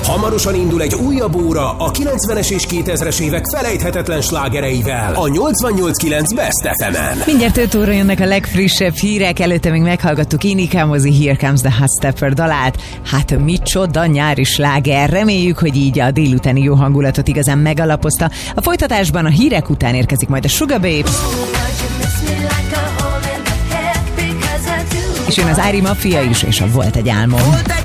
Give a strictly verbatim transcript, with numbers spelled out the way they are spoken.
Hamarosan indul egy újabb óra a kilencvenes és kétezres évek felejthetetlen slágereivel a nyolcvannyolc kilenc Best ef emen. Mindjárt öt óra jönnek a legfrissebb hírek, előtte még meghallgattuk Ini Kamosi Here Comes the Hot Stepper dalát. Hát micsoda nyári sláger, reméljük, hogy így a délutáni jó hangulatot igazán megalapozta. A folytatásban a hírek után érkezik majd a Sugababes. És jön az Ári Mafia is, és a Volt egy álmom.